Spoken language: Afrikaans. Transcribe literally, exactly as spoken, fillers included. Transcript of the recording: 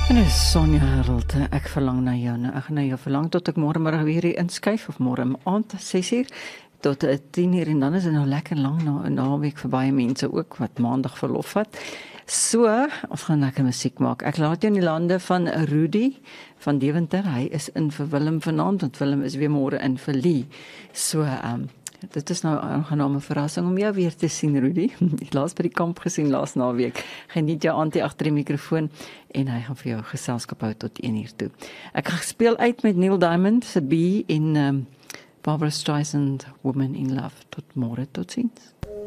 En dis Sonja Harold, ek verlang na jou, nou, ek gaan na jou verlang tot ek môre middag weer hier inskuif, of môre aand, ses uur, tot tien uur, en dan is dit nou lekker lang na 'n naweek vir baie mense ook, wat maandag verlof vat. So, ons gaan lekker musiek maak. Ek laat jou in die lande van Rudy, van Deventer, hy is in vir Willem vanaand, want Willem is weer môre in vir Lee. So, um, dit is nou 'n aangename verrassing om jou weer te sien, Rudy. Ek laas by die kamp gesien laas naweek. Geniet jou auntie agter die mikrofoon en hy gaan vir jou geselskap hou tot een uur toe. Ek gaan speel uit met Neil Diamond se Bee en um, Barbara Streisand, Woman in Love. Tot môre, totsiens.